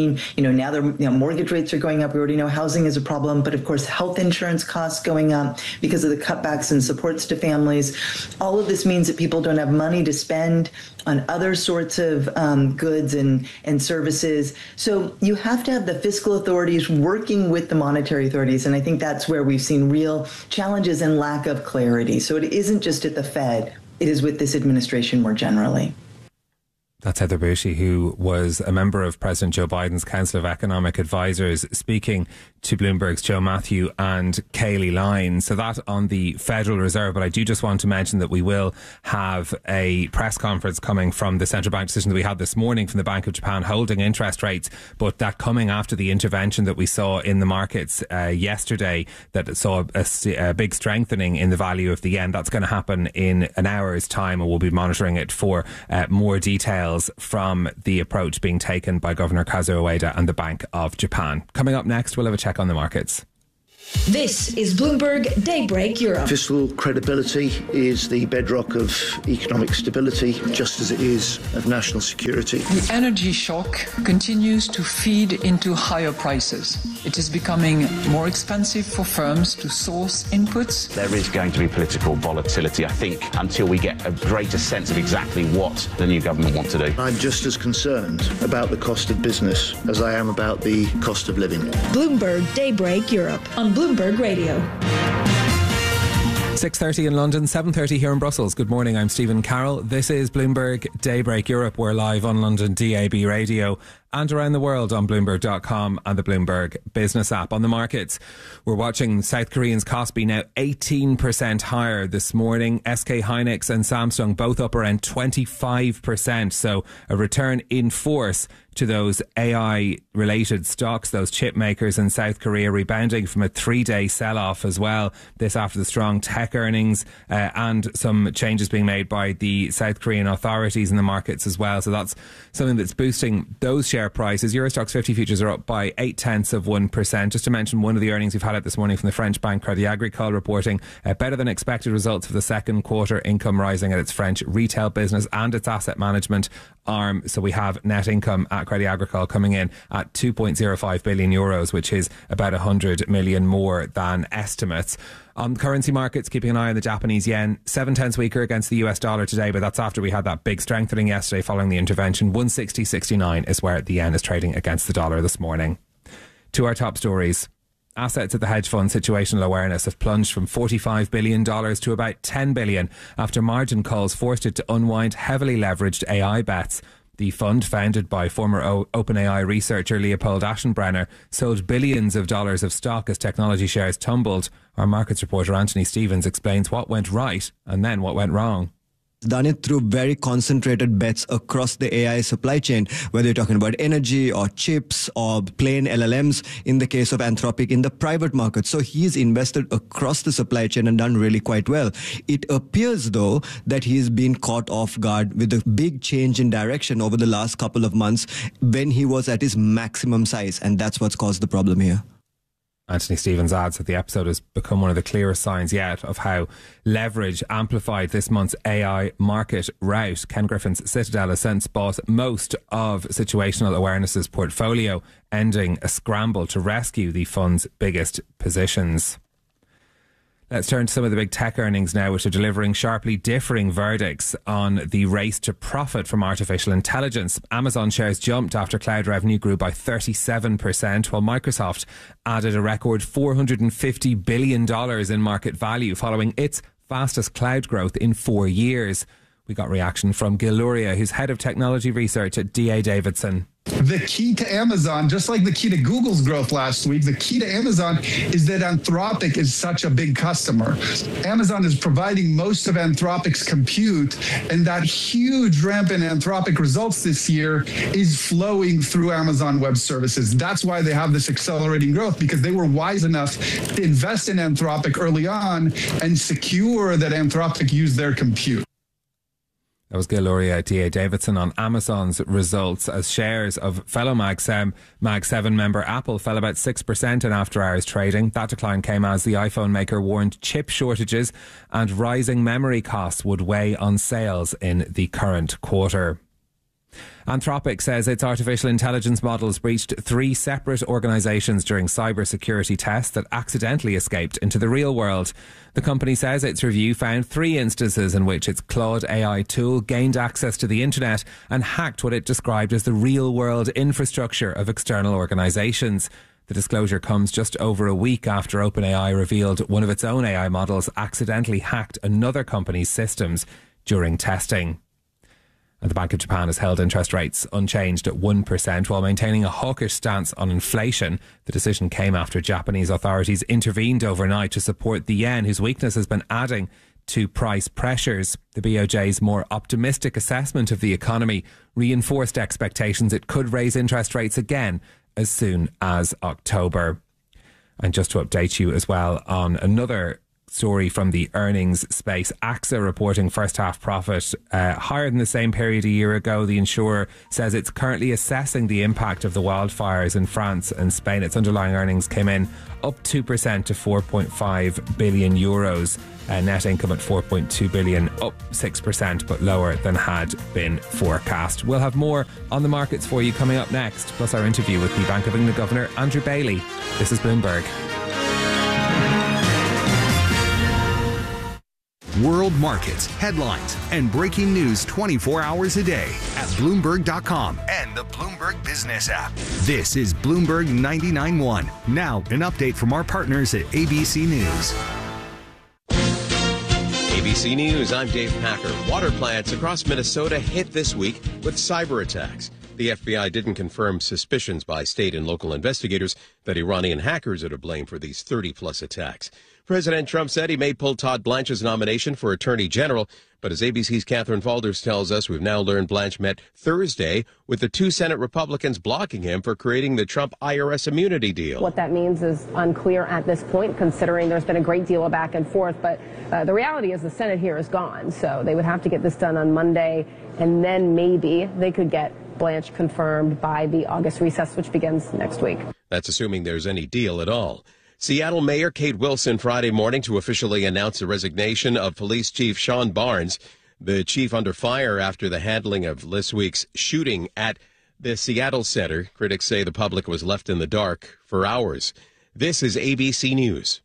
seen, you know, now they're, you know, mortgage rates are going up. We already know housing is a problem, but of course, health insurance costs going up because of the cutbacks and supports to families. All of this means that people don't have money to spend on other sorts of um, goods and, and services. So you have to have the fiscal authorities working with the monetary authorities. And I think that's where we've seen real challenges and lack of clarity. So it isn't just at the Fed, it is with this administration more generally. That's Heather Boushey, who was a member of President Joe Biden's Council of Economic Advisors, speaking to Bloomberg's Joe Matthew and Kayleigh Lyne. So that on the Federal Reserve. But I do just want to mention that we will have a press conference coming from the central bank decision that we had this morning from the Bank of Japan holding interest rates, but that coming after the intervention that we saw in the markets uh, yesterday that saw a, a big strengthening in the value of the yen. That's going to happen in an hour's time, and we'll be monitoring it for uh, more details from the approach being taken by Governor Kazuo Ueda and the Bank of Japan. Coming up next, we'll have a check on the markets. This is Bloomberg Daybreak Europe. Fiscal credibility is the bedrock of economic stability, just as it is of national security. The energy shock continues to feed into higher prices. It is becoming more expensive for firms to source inputs. There is going to be political volatility, I think, until we get a greater sense of exactly what the new government wants to do. I'm just as concerned about the cost of business as I am about the cost of living. Bloomberg Daybreak Europe on Bloomberg Radio. six thirty in London, seven thirty here in Brussels. Good morning, I'm Stephen Carroll. This is Bloomberg Daybreak Europe. We're live on London D A B Radio and around the world on Bloomberg dot com and the Bloomberg Business app. On the markets, we're watching South Korean's Kospi now eighteen percent higher this morning. S K Hynix and Samsung both up around twenty-five percent. So a return in force to those A I-related stocks, those chip makers in South Korea rebounding from a three-day sell-off as well. This after the strong tech earnings uh, and some changes being made by the South Korean authorities in the markets as well. So that's something that's boosting those share prices. Eurostoxx fifty futures are up by eight tenths of one percent. Just to mention one of the earnings we've had out this morning from the French bank Crédit Agricole reporting uh, better than expected results for the second quarter, income rising at its French retail business and its asset management arm. So we have net income at Crédit Agricole coming in at two point zero five billion euros, which is about one hundred million more than estimates. On currency markets, keeping an eye on the Japanese yen, seven tenths weaker against the U S dollar today, but that's after we had that big strengthening yesterday following the intervention. one sixty sixty-nine is where the yen is trading against the dollar this morning. To our top stories. Assets at the hedge fund situational awareness have plunged from forty-five billion dollars to about ten billion dollars after margin calls forced it to unwind heavily leveraged A I bets. The fund, founded by former o- OpenAI researcher Leopold Aschenbrenner, sold billions of dollars of stock as technology shares tumbled. Our markets reporter Anthony Stevens explains what went right and then what went wrong. Done it through very concentrated bets across the A I supply chain, whether you're talking about energy or chips or plain L L Ms in the case of Anthropic in the private market. So he's invested across the supply chain and done really quite well. It appears, though, that he's been caught off guard with a big change in direction over the last couple of months when he was at his maximum size. And that's what's caused the problem here. Anthony Stevens adds that the episode has become one of the clearest signs yet of how leverage amplified this month's A I market rout. Ken Griffin's Citadel has since bought most of Situational Awareness's portfolio, ending a scramble to rescue the fund's biggest positions. Let's turn to some of the big tech earnings now, which are delivering sharply differing verdicts on the race to profit from artificial intelligence. Amazon shares jumped after cloud revenue grew by thirty-seven percent, while Microsoft added a record four hundred fifty billion dollars in market value following its fastest cloud growth in four years. We got reaction from Gil Luria, who's head of technology research at D A Davidson. The key to Amazon, just like the key to Google's growth last week, the key to Amazon is that Anthropic is such a big customer. Amazon is providing most of Anthropic's compute, and that huge ramp in Anthropic results this year is flowing through Amazon Web Services. That's why they have this accelerating growth, because they were wise enough to invest in Anthropic early on and secure that Anthropic used their compute. That was Gil Luria at D A Davidson on Amazon's results as shares of fellow Mag seven member Apple fell about six percent in after-hours trading. That decline came as the iPhone maker warned chip shortages and rising memory costs would weigh on sales in the current quarter. Anthropic says its artificial intelligence models breached three separate organisations during cybersecurity tests that accidentally escaped into the real world. The company says its review found three instances in which its Claude A I tool gained access to the internet and hacked what it described as the real-world infrastructure of external organisations. The disclosure comes just over a week after OpenAI revealed one of its own A I models accidentally hacked another company's systems during testing. And the Bank of Japan has held interest rates unchanged at one percent while maintaining a hawkish stance on inflation. The decision came after Japanese authorities intervened overnight to support the yen, whose weakness has been adding to price pressures. The B O J's more optimistic assessment of the economy reinforced expectations it could raise interest rates again as soon as October. And just to update you as well on another story from the earnings space, AXA reporting first half profit uh, higher than the same period a year ago. The insurer says it's currently assessing the impact of the wildfires in France and Spain. Its underlying earnings came in up two percent to four point five billion euros. Uh, net income at four point two billion, up six percent, but lower than had been forecast. We'll have more on the markets for you coming up next, plus our interview with the Bank of England Governor Andrew Bailey. This is Bloomberg. World markets, headlines, and breaking news twenty-four hours a day at Bloomberg dot com and the Bloomberg Business app. This is Bloomberg ninety-nine point one. Now, an update from our partners at A B C News. A B C News, I'm Dave Packer. Water plants across Minnesota hit this week with cyber attacks. The F B I didn't confirm suspicions by state and local investigators that Iranian hackers are to blame for these thirty-plus attacks. President Trump said he may pull Todd Blanche's nomination for Attorney General, but as A B C's Catherine Falders tells us, we've now learned Blanche met Thursday with the two Senate Republicans blocking him for creating the Trump I R S immunity deal. What that means is unclear at this point, considering there's been a great deal of back and forth. But uh, the reality is the Senate here is gone, so they would have to get this done on Monday, and then maybe they could get Blanche confirmed by the August recess, which begins next week. That's assuming there's any deal at all. Seattle Mayor Kate Wilson Friday morning to officially announce the resignation of Police Chief Sean Barnes, the chief under fire after the handling of this week's shooting at the Seattle Center. Critics say the public was left in the dark for hours. This is A B C News.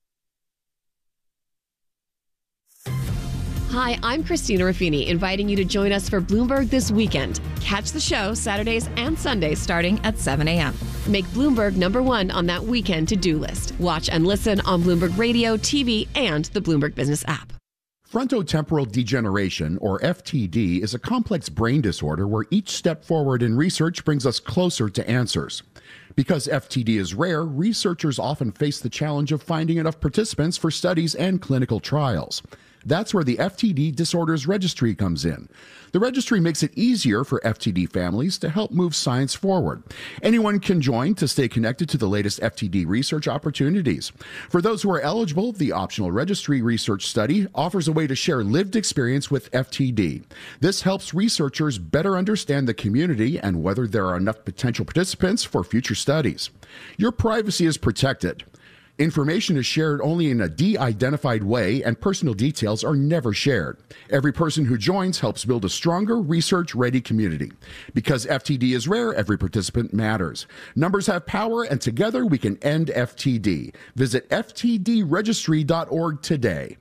Hi, I'm Christina Ruffini, inviting you to join us for Bloomberg This Weekend. Catch the show Saturdays and Sundays starting at seven a.m. Make Bloomberg number one on that weekend to-do list. Watch and listen on Bloomberg Radio, T V, and the Bloomberg Business app. Frontotemporal degeneration, or F T D, is a complex brain disorder where each step forward in research brings us closer to answers. Because F T D is rare, researchers often face the challenge of finding enough participants for studies and clinical trials. That's where the F T D Disorders Registry comes in. The registry makes it easier for F T D families to help move science forward. Anyone can join to stay connected to the latest F T D research opportunities. For those who are eligible, the optional registry research study offers a way to share lived experience with F T D. This helps researchers better understand the community and whether there are enough potential participants for future studies. Your privacy is protected. Information is shared only in a de-identified way, and personal details are never shared. Every person who joins helps build a stronger, research-ready community. Because F T D is rare, every participant matters. Numbers have power, and together we can end F T D. Visit F T D registry dot org today.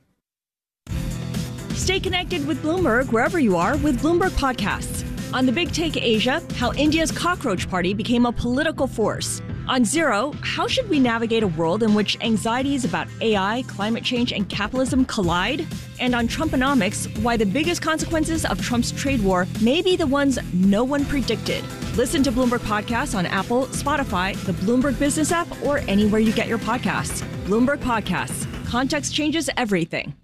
Stay connected with Bloomberg wherever you are with Bloomberg Podcasts. On The Big Take Asia, how India's cockroach party became a political force. On Zero, how should we navigate a world in which anxieties about A I, climate change, and capitalism collide? And on Trumponomics, why the biggest consequences of Trump's trade war may be the ones no one predicted. Listen to Bloomberg Podcasts on Apple, Spotify, the Bloomberg Business app, or anywhere you get your podcasts. Bloomberg Podcasts. Context changes everything.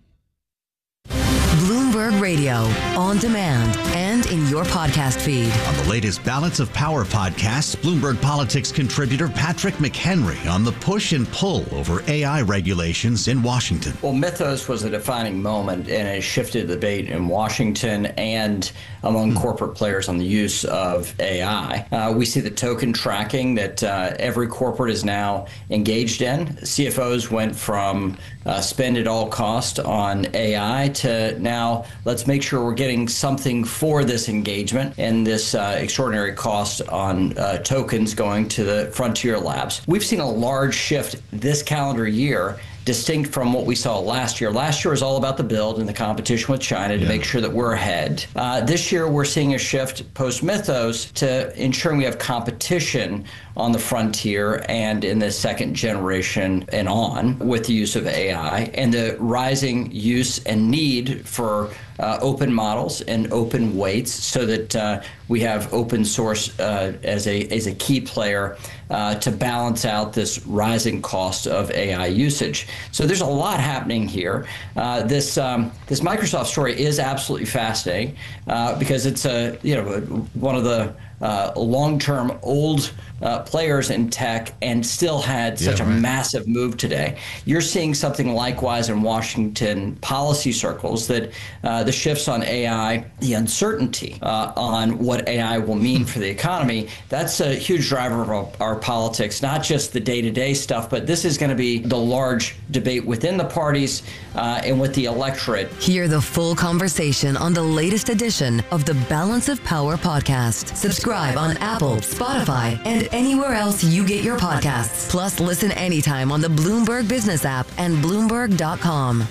Bloomberg Radio, on demand and in your podcast feed. On the latest Balance of Power podcast, Bloomberg Politics contributor Patrick McHenry on the push and pull over A I regulations in Washington. Well, Mythos was a defining moment, and it shifted the debate in Washington and among corporate players on the use of A I. Uh, we see the token tracking that uh, every corporate is now engaged in. C F Os went from uh, spend at all cost on A I to now let's make sure we're getting something for this disengagement and this uh, extraordinary cost on uh, tokens going to the frontier labs. We've seen a large shift this calendar year, distinct from what we saw last year. Last year was all about the build and the competition with China to yeah. make sure that we're ahead. Uh, this year, we're seeing a shift post-Mythos to ensuring we have competition on the frontier and in the second generation and on with the use of A I and the rising use and need for uh, open models and open weights so that uh, we have open source uh, as a as a key player uh, to balance out this rising cost of A I usage. So there's a lot happening here. Uh, this um, this Microsoft story is absolutely fascinating uh, because it's a you know one of the uh, long-term old uh, players in tech and still had such yeah, right. a massive move today. You're seeing something likewise in Washington policy circles that uh, the shifts on A I, the uncertainty uh, on what A I will mean for the economy, that's a huge driver of our, our politics, not just the day-to-day stuff, but this is going to be the large debate within the parties uh, and with the electorate. Hear the full conversation on the latest edition of the Balance of Power podcast. Subscribe on Apple, Spotify, and anywhere else you get your podcasts. Plus, listen anytime on the Bloomberg Business app and Bloomberg dot com.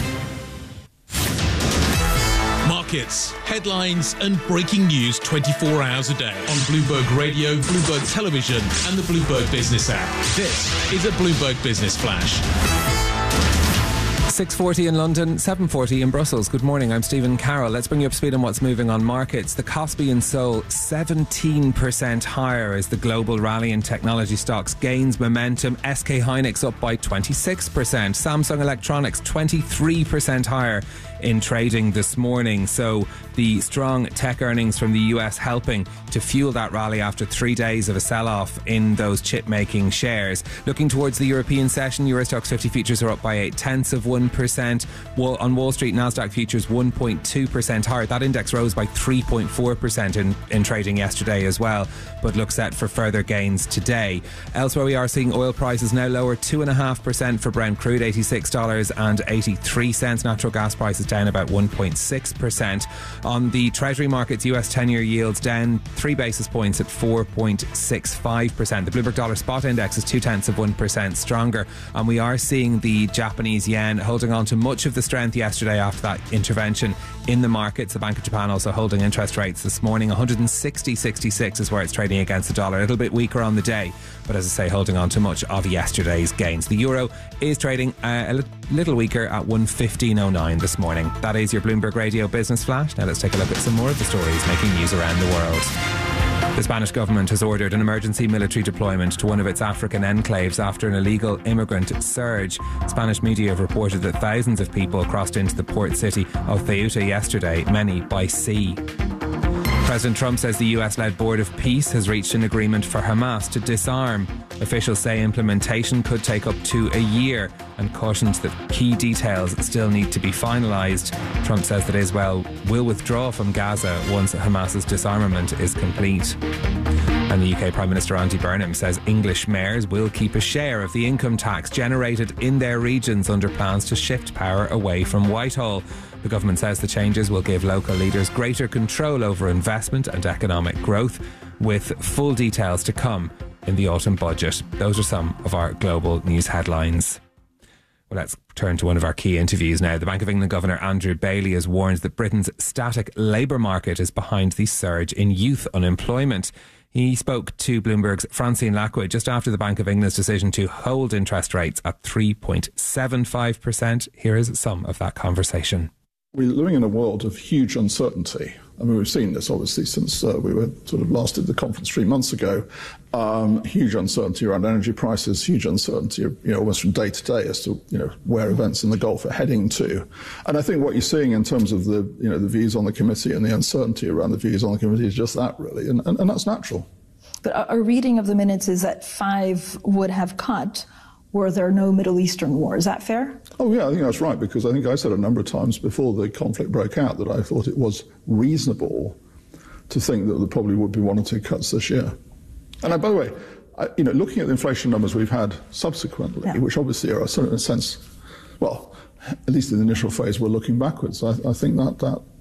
Markets, headlines, and breaking news twenty-four hours a day on Bloomberg Radio, Bloomberg Television, and the Bloomberg Business app. This is a Bloomberg Business Flash. six forty in London, seven forty in Brussels. Good morning, I'm Stephen Carroll. Let's bring you up to speed on what's moving on markets. The Kospi in Seoul, seventeen percent higher as the global rally in technology stocks gains momentum. S K Hynix up by twenty-six percent. Samsung Electronics, twenty-three percent higher in trading this morning. So the strong tech earnings from the U S helping to fuel that rally after three days of a sell-off in those chip-making shares. Looking towards the European session, Euro Stoxx fifty futures are up by eight tenths of one percent. On Wall Street, Nasdaq futures one point two percent higher. That index rose by three point four percent in, in trading yesterday as well, but looks set for further gains today. Elsewhere, we are seeing oil prices now lower two point five percent for Brent crude, eighty-six dollars and eighty-three cents. Natural gas prices down about one point six percent. On the Treasury markets, U S ten-year yields down three basis points at four point six five percent. The Bloomberg Dollar Spot Index is two tenths of one percent stronger, and we are seeing the Japanese yen holding on to much of the strength yesterday after that intervention in the markets. The Bank of Japan also holding interest rates this morning. one hundred sixty point six six is where it's trading against the dollar. A little bit weaker on the day, but as I say, holding on to much of yesterday's gains. The euro is trading uh, a li- little weaker at one fifteen oh nine this morning. That is your Bloomberg Radio Business Flash. Now let's take a look at some more of the stories making news around the world. The Spanish government has ordered an emergency military deployment to one of its African enclaves after an illegal immigrant surge. Spanish media have reported that thousands of people crossed into the port city of Ceuta yesterday, many by sea. President Trump says the U S-led Board of Peace has reached an agreement for Hamas to disarm. Officials say implementation could take up to a year and cautions that key details still need to be finalised. Trump says that Israel will withdraw from Gaza once Hamas's disarmament is complete. And the U K Prime Minister Andy Burnham says English mayors will keep a share of the income tax generated in their regions under plans to shift power away from Whitehall. The government says the changes will give local leaders greater control over investment and economic growth, with full details to come in the autumn budget. Those are some of our global news headlines. Well, let's turn to one of our key interviews now. The Bank of England Governor Andrew Bailey has warned that Britain's static labour market is behind the surge in youth unemployment. He spoke to Bloomberg's Francine Lockwood just after the Bank of England's decision to hold interest rates at three point seven five percent. Here is some of that conversation. We're living in a world of huge uncertainty. I mean, we've seen this obviously since uh, we were sort of last at the conference three months ago. Um, huge uncertainty around energy prices, huge uncertainty, you know, almost from day to day as to, you know, where events in the Gulf are heading to. And I think what you're seeing in terms of the, you know, the views on the committee and the uncertainty around the views on the committee is just that, really. And, and, and that's natural. But a reading of the minutes is that five would have cut were there no Middle Eastern war. Is that fair? Oh, yeah, I think that's right, because I think I said a number of times before the conflict broke out that I thought it was reasonable to think that there probably would be one or two cuts this year. And I, by the way, I, you know, looking at the inflation numbers we've had subsequently, yeah. which obviously are in a sense, well, at least in the initial phase, we're looking backwards. I, I think that, that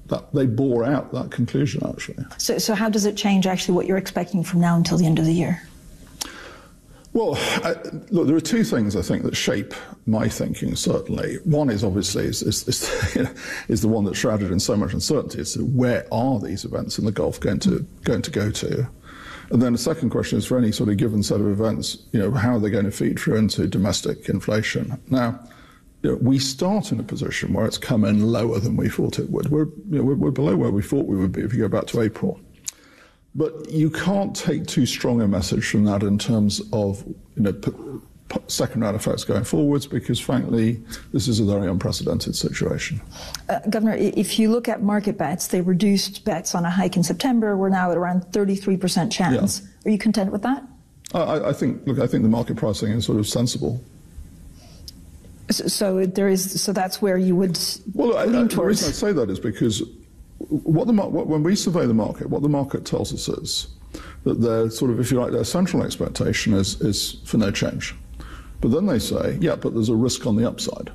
that they bore out that conclusion, actually. So, so how does it change actually what you're expecting from now until the end of the year? Well, I, look, there are two things I think that shape my thinking, certainly. One is obviously is, is, is, you know, is the one that's shrouded in so much uncertainty. It's where are these events in the Gulf going to going to go to? And then the second question is, for any sort of given set of events, you know, how are they going to feed through into domestic inflation? Now, you know, we start in a position where it's come in lower than we thought it would. We're, you know, we're, we're below where we thought we would be if you go back to April. But you can't take too strong a message from that in terms of, you know, p- p- second round effects going forwards, because frankly, this is a very unprecedented situation. Uh, Governor, if you look at market bets, they reduced bets on a hike in September. We're now at around thirty-three percent chance. Yeah. Are you content with that? I, I think, look, I think the market pricing is sort of sensible. So, so there is, so that's where you would well, lean I, I, towards. The reason I say that is because what the what, when we survey the market, what the market tells us is that their sort of, if you like, their central expectation is is for no change. But then they say, yeah, but there's a risk on the upside,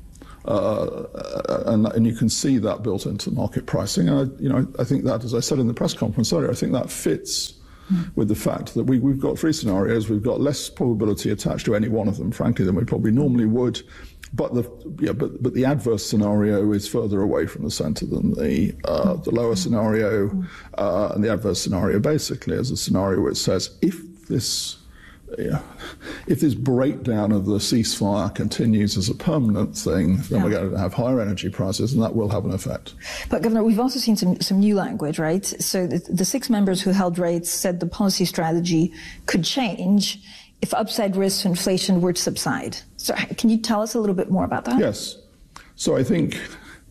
uh, and and you can see that built into market pricing. And I, you know, I think that, as I said in the press conference earlier, I think that fits with the fact that we, we've got three scenarios. We've got less probability attached to any one of them, frankly, than we probably normally would. But the yeah, but but the adverse scenario is further away from the centre than the uh, the lower scenario, uh, and the adverse scenario basically is a scenario which says if this yeah, if this breakdown of the ceasefire continues as a permanent thing, then yeah. we're going to have higher energy prices, and that will have an effect. But Governor, we've also seen some some new language, right? So the, the six members who held rates said the policy strategy could change if upside risks of inflation were to subside. So can you tell us a little bit more about that? Yes. So I think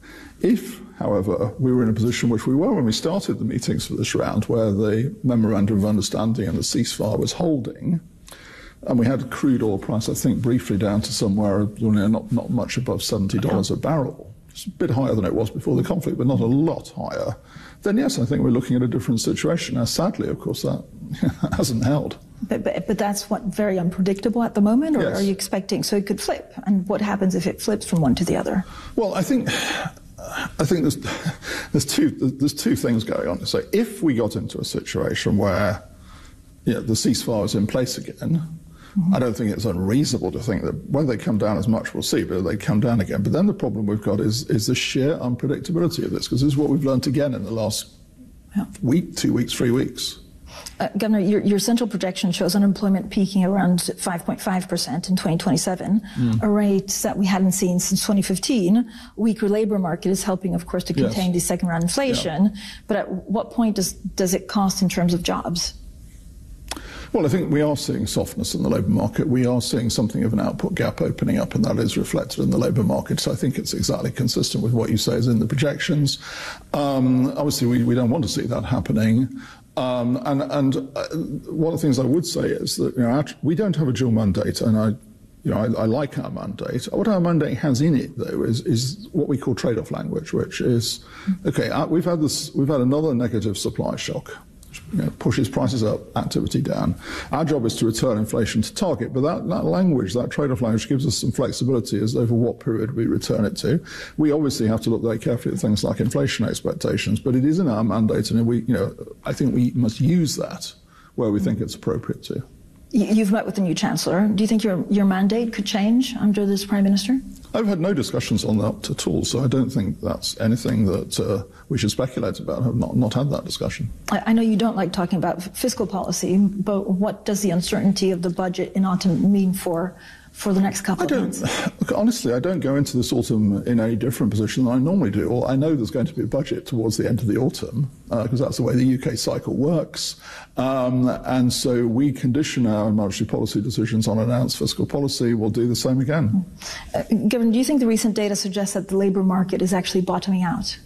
if, however, we were in a position which we were when we started the meetings for this round, where the Memorandum of Understanding and the ceasefire was holding, and we had a crude oil price, I think, briefly down to somewhere, you know, not, not much above seventy dollars a barrel. It's a bit higher than it was before the conflict, but not a lot higher. Then yes, I think we're looking at a different situation. Now, sadly, of course, that hasn't held. But, but, but that's what, very unpredictable at the moment, or yes. are you expecting, so it could flip? And what happens if it flips from one to the other? Well, I think, I think there's, there's two, there's two things going on. So if we got into a situation where, you know, the ceasefire is in place again, mm-hmm. I don't think it's unreasonable to think that when they come down as much, we'll see, but they come down again. But then the problem we've got is, is the sheer unpredictability of this, because this is what we've learned again in the last yeah. week, two weeks, three weeks. Uh, Governor, your, your central projection shows unemployment peaking around five point five percent in twenty twenty-seven, mm. a rate that we hadn't seen since twenty fifteen. A weaker labor market is helping, of course, to contain yes. the second round inflation. Yeah. But at what point does, does it cost in terms of jobs? Well, I think we are seeing softness in the labour market. We are seeing something of an output gap opening up, and that is reflected in the labour market. So I think it's exactly consistent with what you say is in the projections. Um, obviously, we, we don't want to see that happening. Um, and and uh, one of the things I would say is that, you know, our, we don't have a dual mandate, and I, you know, I, I like our mandate. What our mandate has in it, though, is is what we call trade-off language, which is, okay, uh, we've had this, we've had another negative supply shock. You know, pushes prices up, activity down. Our job is to return inflation to target, but that, that language, that trade-off language, gives us some flexibility as over what period we return it to. We obviously have to look very carefully at things like inflation expectations, but it is in our mandate, and we, you know, I think we must use that where we think it's appropriate to. You've met with the new Chancellor. Do you think your, your mandate could change under this Prime Minister? I've had no discussions on that at all, so I don't think that's anything that uh, we should speculate about. I've not, not had that discussion. I, I know you don't like talking about fiscal policy, but what does the uncertainty of the budget in autumn mean for for the next couple I of don't, months? Look, honestly, I don't go into this autumn in any different position than I normally do. Well, I know there's going to be a budget towards the end of the autumn, because uh, that's the way the U K cycle works. Um, and so we condition our monetary policy decisions on announced fiscal policy. We'll do the same again. Uh, Governor, do you think the recent data suggests that the labour market is actually bottoming out?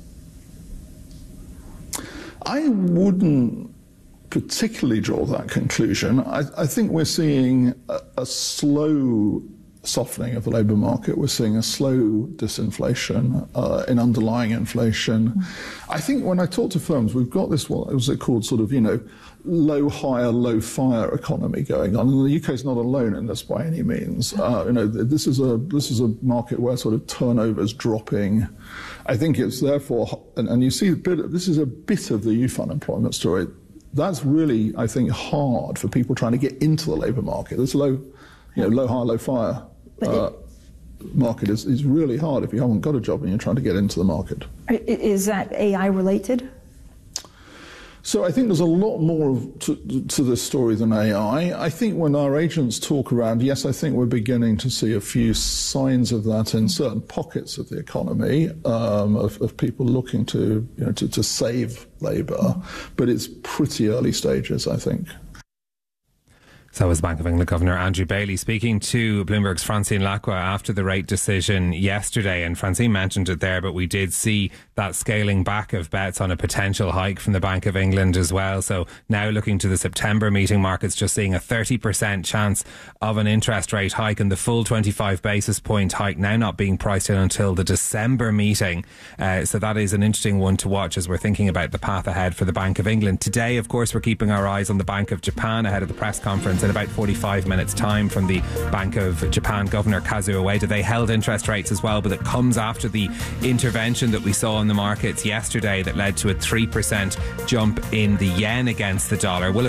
I wouldn't particularly draw that conclusion. I, I think we're seeing a, a slow softening of the labour market. We're seeing a slow disinflation uh, in underlying inflation. Mm-hmm. I think when I talk to firms, we've got this, what was it called, sort of, you know, low hire, low fire economy going on. And the U K is not alone in this by any means. Uh, you know, this is a this is a market where sort of turnover is dropping. I think it's therefore, and, and you see a bit, this is a bit of the youth unemployment story. That's really, I think, hard for people trying to get into the labour market. This low, you know, low hire, low fire uh, market is, is really hard if you haven't got a job and you're trying to get into the market. Is that A I related? So I think there's a lot more to, to this story than A I. I think when our agents talk around, yes, I think we're beginning to see a few signs of that in certain pockets of the economy, um, of, of people looking to, you know, to, to save labour, but it's pretty early stages, I think. So was Bank of England Governor Andrew Bailey speaking to Bloomberg's Francine Lacqua after the rate decision yesterday. And Francine mentioned it there, but we did see that scaling back of bets on a potential hike from the Bank of England as well. So now looking to the September meeting, markets just seeing a thirty percent chance of an interest rate hike, and the full twenty-five basis point hike now not being priced in until the December meeting. Uh, so that is an interesting one to watch as we're thinking about the path ahead for the Bank of England. Today, of course, we're keeping our eyes on the Bank of Japan ahead of the press conference in about forty-five minutes time from the Bank of Japan Governor Kazuo Ueda. They held interest rates as well, but it comes after the intervention that we saw in the markets yesterday that led to a three percent jump in the yen against the dollar. We'll